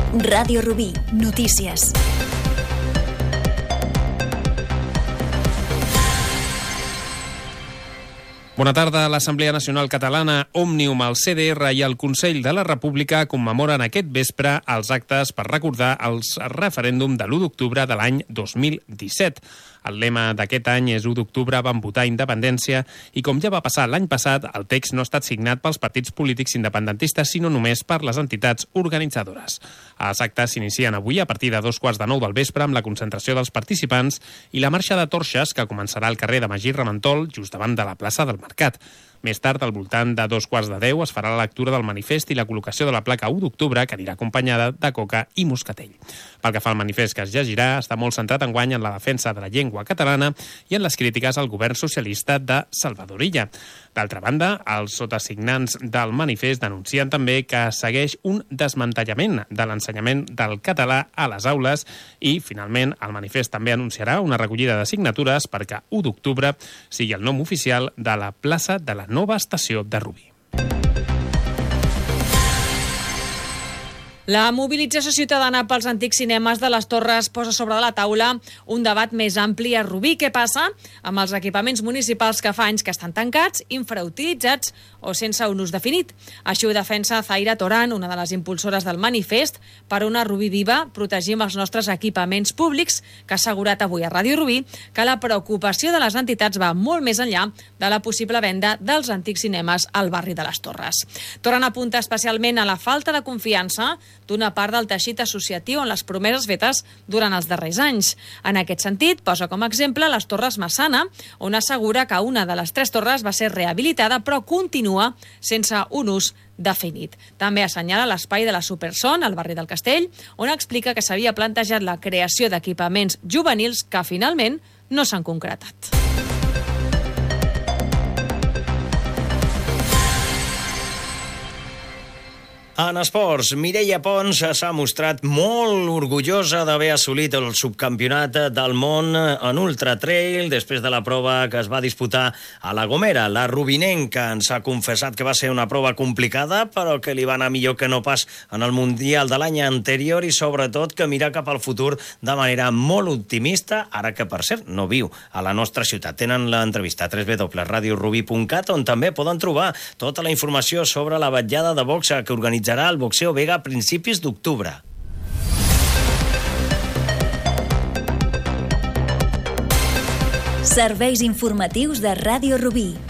Ràdio Rubí, notícies. Bona tarda. L'Assemblea Nacional Catalana, Òmnium, el CDR i el Consell de la República commemoren aquest vespre els actes per recordar el referèndum de l'1 d'octubre de l'any 2017. El lema d'aquest any és 1 d'octubre vam votar independència i, com ja va passar l'any passat, el text no ha estat signat pels partits polítics independentistes, sinó només per les entitats organitzadores. Els actes s'inicien avui a partir de 8:45 del vespre amb la concentració dels participants i la marxa de torxes que començarà al carrer de Magí Ramentol, just davant de la plaça del Mercat. Més tard, al voltant de 9:15, es farà la lectura del manifest i la col·locació de la placa 1 d'octubre, que anirà acompanyada de coca i moscatell. Pel que fa al manifest que es llegirà, està molt centrat enguany en la defensa de la llengua catalana i en les crítiques al govern socialista de Salvador Illa. D'altra banda, els sotasignants del manifest denuncien també que segueix un desmantellament de l'ensenyament del català a les aules i, finalment, el manifest també anunciarà una recollida de signatures perquè 1 d'octubre sigui el nom oficial de la plaça de la nova estació de Rubí. La mobilització ciutadana pels antics cinemes de les Torres posa sobre la taula un debat més ampli a Rubí. Què passa amb els equipaments municipals que fa anys que estan tancats, infrautilitzats o sense un ús definit? Així ho defensa Zaira Toran, una de les impulsores del manifest per una Rubí viva, protegim els nostres equipaments públics, que ha assegurat avui a Ràdio Rubí que la preocupació de les entitats va molt més enllà de la possible venda dels antics cinemes al barri de les Torres. Toran apunta especialment a la falta de confiança d'una part del teixit associatiu en les promeses fetes durant els darrers anys. En aquest sentit, posa com a exemple les Torres Massana, on assegura que una de les 3 torres va ser rehabilitada però continua sense un ús definit. També assenyala l'espai de la Superson, al barri del Castell, on explica que s'havia plantejat la creació d'equipaments juvenils que finalment no s'han concretat. En esports, Mireia Pons s'ha mostrat molt orgullosa d'haver assolit el subcampionat del món en Ultra Trail després de la prova que es va disputar a La Gomera. La rubinenca ens ha confessat que va ser una prova complicada, però que li va anar millor que no pas en el Mundial de l'any anterior i sobretot que mira cap al futur de manera molt optimista, ara que per cert no viu a la nostra ciutat. Tenen l'entrevista a www.radiorubí.cat, on també poden trobar tota la informació sobre la vetllada de boxa que organitza el Boxeo Vega a principis d'octubre. Serveis informatius de Ràdio Rubí.